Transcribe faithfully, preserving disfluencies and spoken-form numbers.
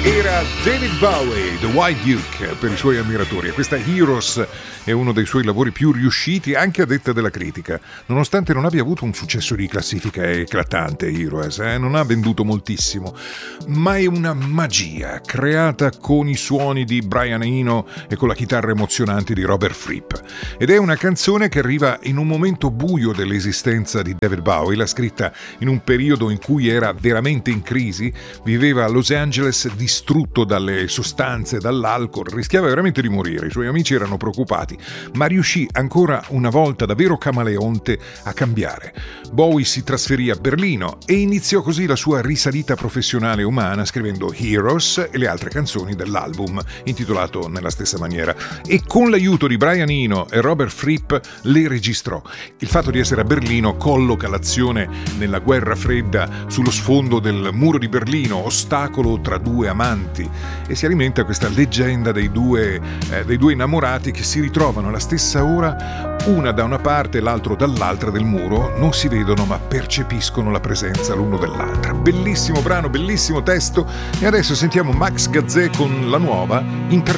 Era David Bowie, The White Duke, per i suoi ammiratori. E questa Heroes è uno dei suoi lavori più riusciti, anche a detta della critica. Nonostante non abbia avuto un successo di classifica eclatante, Heroes, eh? non ha venduto moltissimo, ma è una magia creata con i suoni di Brian Eno e con la chitarra emozionante di Robert Fripp. Ed è una canzone che arriva in un momento buio dell'esistenza di David Bowie. L'ha scritta in un periodo in cui era veramente in crisi, viveva a Los Angeles distrutto dalle sostanze, dall'alcol, rischiava veramente di morire. I suoi amici erano preoccupati, ma riuscì ancora una volta, davvero camaleonte, a cambiare. Bowie si trasferì a Berlino e iniziò così la sua risalita professionale umana, scrivendo Heroes e le altre canzoni dell'album, intitolato nella stessa maniera, e con l'aiuto di Brian Eno e Robert Fripp le registrò. Il fatto di essere a Berlino colloca l'azione nella guerra fredda sullo sfondo del muro di Berlino, ostacolo tra due amanti, e si alimenta questa leggenda dei due, eh, dei due innamorati che si ritrovano alla stessa ora, una da una parte e l'altro dall'altra del muro, non si vedono ma percepiscono la presenza l'uno dell'altra. Bellissimo brano, bellissimo testo, e adesso sentiamo Max Gazzè con la nuova Inter